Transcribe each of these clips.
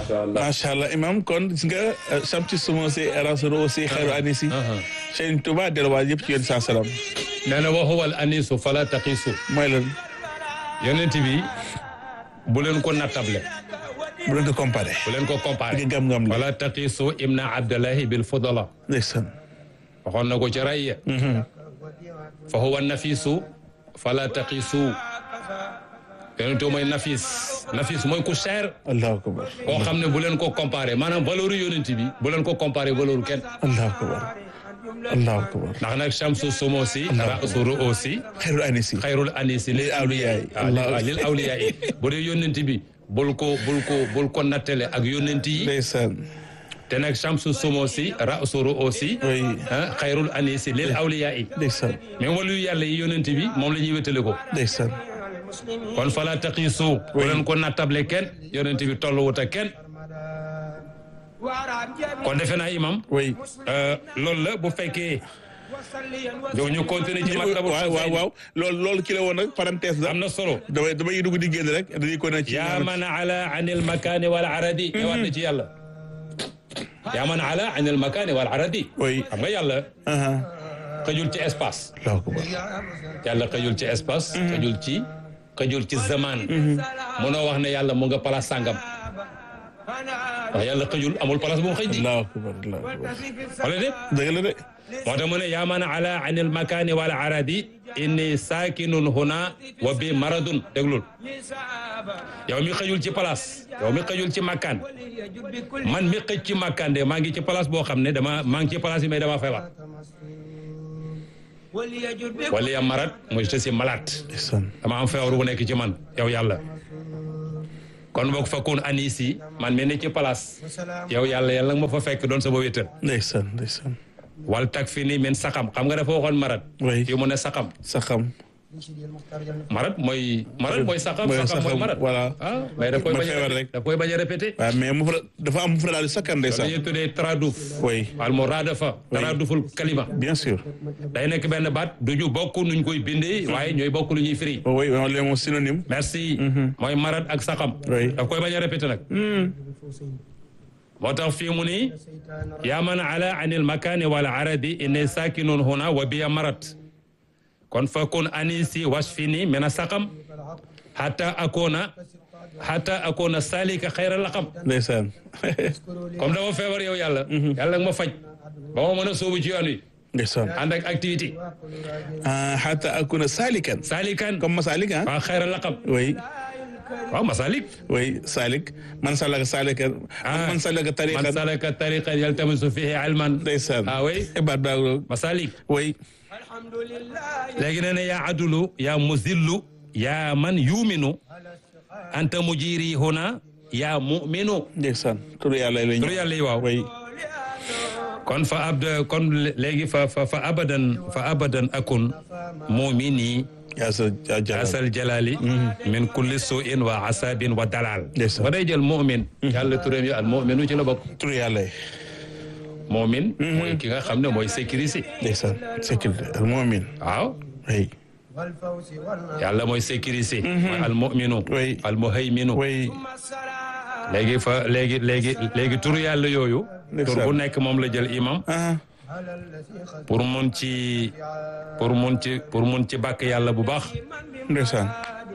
macha allah imam kon gis nga samti sumo si rasulu aussi xayru anisi Sëriñ Tuubaa delluwaat yëpp ci yéen saa salaam nee na wa huwa al anisu fala taqisu mooy lan yonent bi bu leen ko nattable bu leen ko comparé bu leen ko comparé gam-gam la wala taqisu ibna abdallahi bil fudala ndeysaan waxoon na ko ci raya fa huwa nafisu fala taqisu yonent mooy nafis mooy ku cher allahu akbar koo xam ne bu leen ko comparé maanaam valeur yonent bi bu leen ko comparé valeur kenn allahu akbar allahu akbar ndax nag chamsu sumosi rasu ruusi xayrul anisi lil awliyaa yi bu dee yonent bi bul ko nattale ak yonent yi ndeysaan te nag chamsu sumosi rasu ruusi xayrul anisi lil awliyaa yi ndeysaan mais walu yàlla yi yonent bi moom la ñuy wétale ko ndeysaan kon fala taqisu bu leen ko nattable kenn yonent bi tolluwut ak kenn kon defe naa imam oui loolu la bu fekkee ñu continuer ci maktabu waaw loolu ki la woon nag parenthèse la am na solo damay dugg di génn rek dañuy ko na ci yaa man ala anil makani wal aradi ñëwaat na ci yàlla yaa man ala anil makani wal aradi oui xam nga yàlla xëjul ci espace yàlla xëjul ci espace xëjul ci zaman mënoo wax ne yàlla mu nga place sàngam wax yàlla xëjul amul place bu mu xëj di wala de dëgg la de moo tax mu ne yaa man ala anil makani wal aradi inni sakinun huna wa bi maradun déglul yow mi xëjul ci place yow mi xëjul ci makkaan man mi xëj ci makkaan de maa ngi ci place boo xam ne maa ngi ci place yi mais dama feebar wala ya marat mooy je suis malade dama am feebar bu nekk ci man yow yàlla kon boog fakkoon anisi man mi ne ci place yow yàlla ma fa fekk doon sama wéttal ndeysaan wal tak fi ni min saxam xam nga dafa waxoon marat fii mu ne saxam marat mooy saxam mooy marat voilà mais daf koy bañ a répété waaw mais mu dafa am mu fa daal di sakkan ndeysaan dañuy tuddee traduuf oui wal mu raadafa traduuful kalima bien sûr day nekk benn baat duñu bokk nuñ koy bindee waaye ñooy bokk lu ñuy firi oui les mots synonymes merci mooy marat ak saxam daf koy bañ a répété nag moo tax fii mu ni yaa man ala anil makani wal aradi inni sakinun huna wa biya marat kon fakun anisi wasfini mina saqam hatta akona salika xayra laqam ndeysaan comme dama feebar yow yàlla yàlla nga ma faj ba ma mën a sóobu ci yoon wi ndeysaan ànd ak activité hatta akona salikan comme masalik waaw xayra laqam oui waaw masalik oui salik man salaka salikan man salaka tariqan yaltamisu fihi ilman ndeysaan oui masalik oui léegi nee na yaa adulu yaa muzillu yaa man yuminu anta mujiri huna yaa muminu ndeysaan turu yàlla yi waaw kon kon léegi fa abadan akun mumini asal jalali min kulli su'in wa asabin wa dalal ba day jël mu'min yàlla turam yi al mu'minu ci la bokk turu yàlla yi mu'min mooy ki nga xam ne mooy sécurité ndeysaan sécurité al mu'min waaw oui yàlla mooy sécurité mooy al mu'minu al muhayminu léegi turu yàlla yooyu tur bu nekk moom la jël imam pour mun ci bàkk yàlla bu baax ndeysaan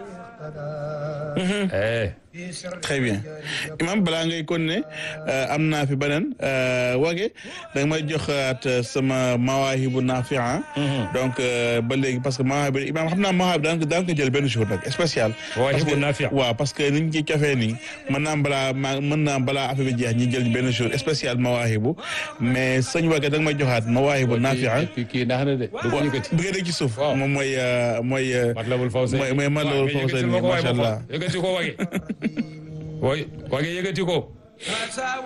très bien imam balaa ngay continuer am naa fi beneen wage da nga may joxaat sama mawaahibu nafia donc ba léegi parce que mawaahibu imam xam naa mawaahibu daan ko jël benn jour nag spécial mawaahibu nafia waaw parce que niñ ci cafee nii mën naa balaa affaire bi jeex ñi jël benn jour spécial mawaahibu mais sëñ wage da nga may joxaat mawaahibu nafia kii ndax na de bu ngeen ci suuf moom mooy Matlabul Fawzayni macha allah yëkkati ko wage yëkkati ko